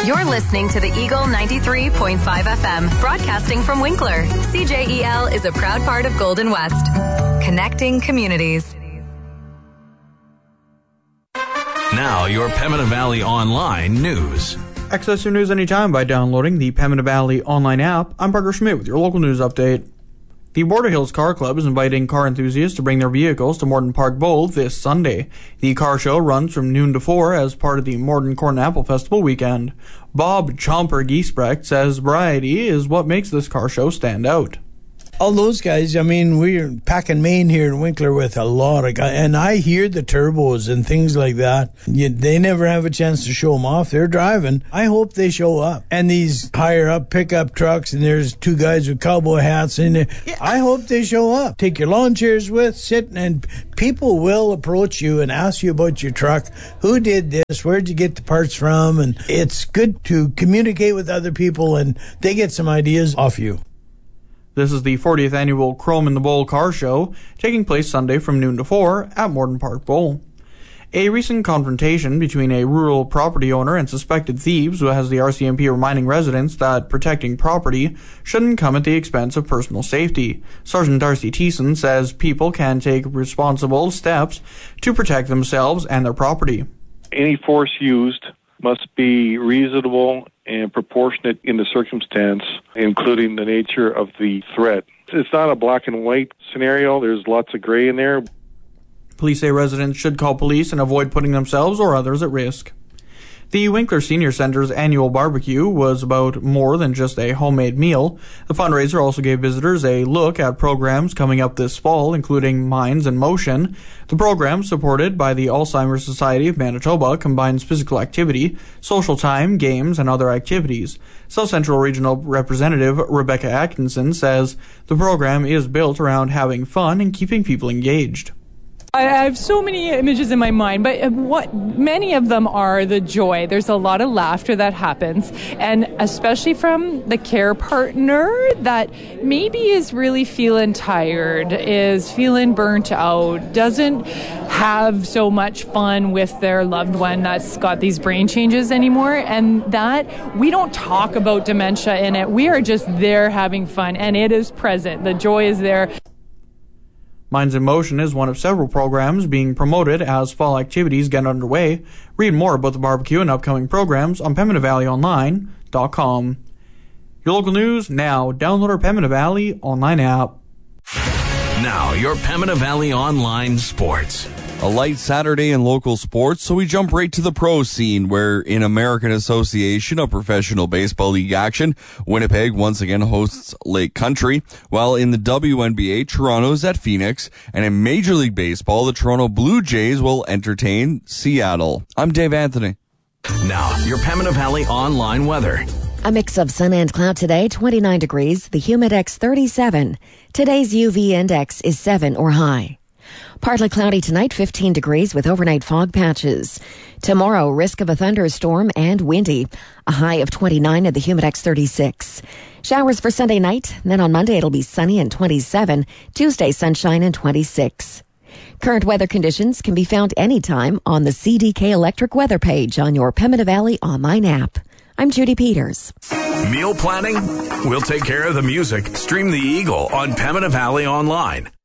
You're listening to the Eagle 93.5 FM, broadcasting from Winkler. CJEL is a proud part of Golden West, connecting communities. Now, your Pembina Valley Online news. Access your news anytime by downloading the Pembina Valley Online app. I'm Parker Schmidt with your local news update. The Border Hills Car Club is inviting car enthusiasts to bring their vehicles to Morton Park Bowl this Sunday. The car show runs from noon to 4 as part of the Morton Corn and Apple Festival weekend. Bob Chomper Giesbrecht says variety is what makes this car show stand out. All those guys, I mean, we're packing Maine here in Winkler with a lot of guys, and I hear the turbos and things like that. They never have a chance to show them off. They're driving. I hope they show up. And these higher up pickup trucks, and there's two guys with cowboy hats in there. Yeah. I hope they show up. Take your lawn chairs with, sit, and people will approach you and ask you about your truck. Who did this? Where'd you get the parts from? And it's good to communicate with other people, and they get some ideas off you. This is the 40th annual Chrome in the Bowl car show, taking place Sunday from noon to 4 at Morton Park Bowl. A recent confrontation between a rural property owner and suspected thieves has the RCMP reminding residents that protecting property shouldn't come at the expense of personal safety. Sergeant Darcy Thiessen says people can take responsible steps to protect themselves and their property. Any force used must be reasonable and proportionate in the circumstance, including the nature of the threat. It's not a black and white scenario. There's lots of gray in there. Police say residents should call police and avoid putting themselves or others at risk. The Winkler Senior Center's annual barbecue was about more than just a homemade meal. The fundraiser also gave visitors a look at programs coming up this fall, including Minds in Motion. The program, supported by the Alzheimer's Society of Manitoba, combines physical activity, social time, games, and other activities. South Central Regional Representative Rebecca Atkinson says the program is built around having fun and keeping people engaged. I have so many images in my mind, but what many of them are the joy. There's a lot of laughter that happens, and especially from the care partner that maybe is really feeling tired, is feeling burnt out, doesn't have so much fun with their loved one that's got these brain changes anymore, and that we don't talk about dementia in it. We are just there having fun, and it is present. The joy is there. Minds in Motion is one of several programs being promoted as fall activities get underway. Read more about the barbecue and upcoming programs on PembinaValleyOnline.com. Your local news now. Download our Pembina Valley Online app. Now, your Pembina Valley Online sports. A light Saturday in local sports, so we jump right to the pro scene, where in American Association of Professional Baseball League action, Winnipeg once again hosts Lake Country, while in the WNBA, Toronto's at Phoenix, and in Major League Baseball, the Toronto Blue Jays will entertain Seattle. I'm Dave Anthony. Now, your Pembina Valley Online weather. A mix of sun and cloud today, 29 degrees, the humidex 37. Today's UV index is 7 or high. Partly cloudy tonight, 15 degrees with overnight fog patches. Tomorrow, risk of a thunderstorm and windy. A high of 29 and the humidex 36. Showers for Sunday night. Then on Monday, it'll be sunny and 27. Tuesday, sunshine and 26. Current weather conditions can be found anytime on the CDK Electric weather page on your Pembina Valley Online app. I'm Judy Peters. Meal planning? We'll take care of the music. Stream the Eagle on Pembina Valley Online.